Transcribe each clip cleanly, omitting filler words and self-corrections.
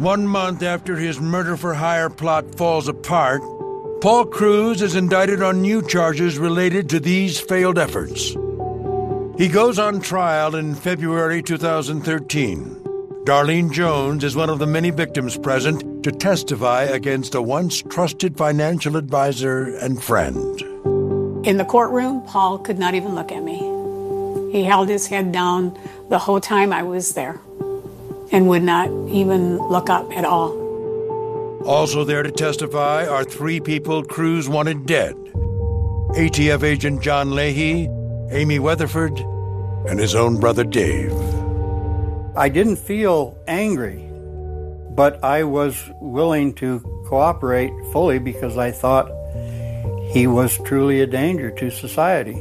1 month after his murder-for-hire plot falls apart, Paul Cruz is indicted on new charges related to these failed efforts. He goes on trial in February 2013. Darlene Jones is one of the many victims present to testify against a once trusted financial advisor and friend. In the courtroom, Paul could not even look at me. He held his head down the whole time I was there and would not even look up at all. Also there to testify are 3 people Cruz wanted dead: ATF agent John Leahy, Amy Weatherford, and his own brother Dave. I didn't feel angry, but I was willing to cooperate fully because I thought he was truly a danger to society.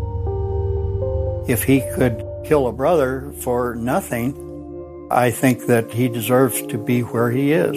If he could kill a brother for nothing, I think that he deserves to be where he is.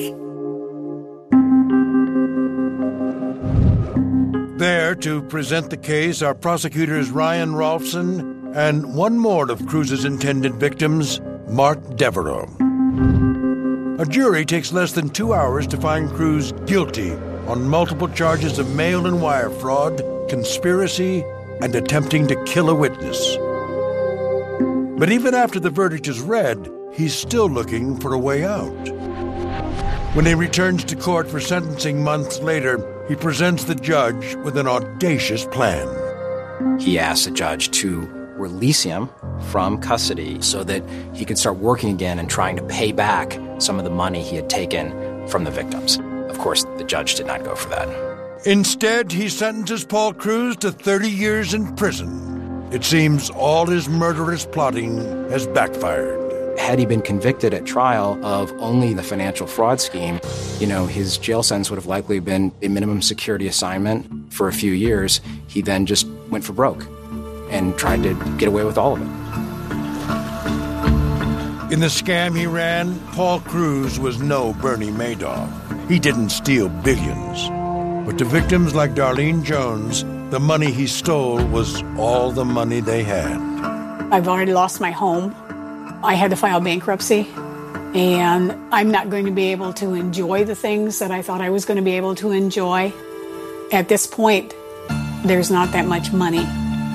There to present the case are prosecutors Ryan Rolfson and one more of Cruz's intended victims, Mark Devereaux. A jury takes less than 2 hours to find Cruz guilty on multiple charges of mail and wire fraud, conspiracy, and attempting to kill a witness. But even after the verdict is read, he's still looking for a way out. When he returns to court for sentencing months later, he presents the judge with an audacious plan. He asked the judge to release him from custody so that he could start working again and trying to pay back some of the money he had taken from the victims. Of course, the judge did not go for that. Instead, he sentences Paul Cruz to 30 years in prison. It seems all his murderous plotting has backfired. Had he been convicted at trial of only the financial fraud scheme, his jail sentence would have likely been a minimum security assignment for a few years. He then just went for broke and tried to get away with all of it. In the scam he ran, Paul Cruz was no Bernie Madoff. He didn't steal billions. But to victims like Darlene Jones, the money he stole was all the money they had. I've already lost my home. I had to file bankruptcy, and I'm not going to be able to enjoy the things that I thought I was going to be able to enjoy. At this point, there's not that much money.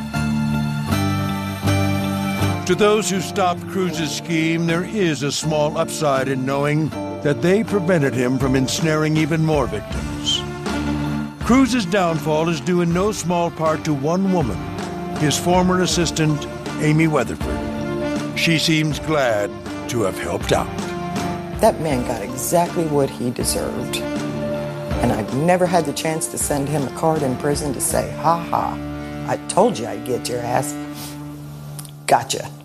To those who stopped Cruz's scheme, there is a small upside in knowing that they prevented him from ensnaring even more victims. Cruz's downfall is due in no small part to one woman, his former assistant, Amy Weatherford. She seems glad to have helped out. That man got exactly what he deserved. And I've never had the chance to send him a card in prison to say, ha ha, I told you I'd get your ass. Gotcha.